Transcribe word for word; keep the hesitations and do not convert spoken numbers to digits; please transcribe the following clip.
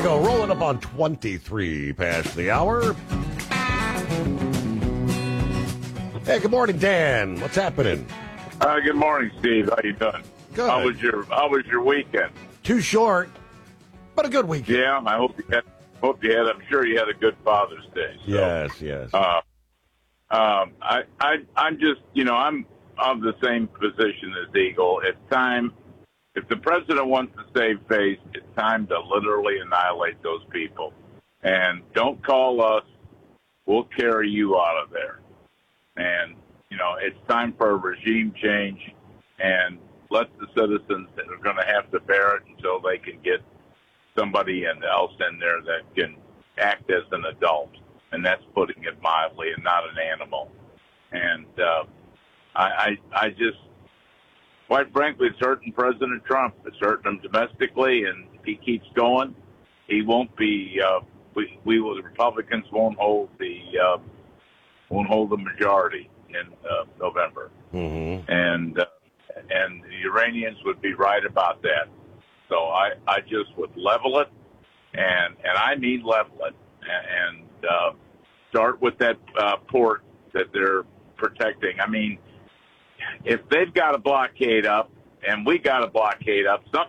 we go. Rolling up on twenty-three past the hour. Hey, good morning, Dan. What's happening? Uh, good morning, Steve. How you doing? Good. How was your How was your weekend? Too short, but a good weekend. Yeah, I hope you had. Hope you had. I'm sure you had a good Father's Day. So, Yes, yes. Uh, um, I, I, I'm just, you know, I'm of the same position as Eagle. It's time. If the president wants to save face, it's time to literally annihilate those people. And don't call us. We'll carry you out of there. And, you know, it's time for a regime change, and let the citizens that are going to have to bear it until they can get somebody else in there that can act as an adult. And that's putting it mildly, and not an animal. And uh, I, I, I just, quite frankly, it's hurting President Trump. It's hurting him domestically, and if he keeps going, he won't be, uh, we, we will, the Republicans won't hold the, uh, won't hold the majority in uh, November. Mm-hmm. And uh, and the Iranians would be right about that. So I, I just would level it, and and I mean level it, and, and uh, start with that uh, port that they're protecting. I mean, if they've got a blockade up and we got a blockade up, something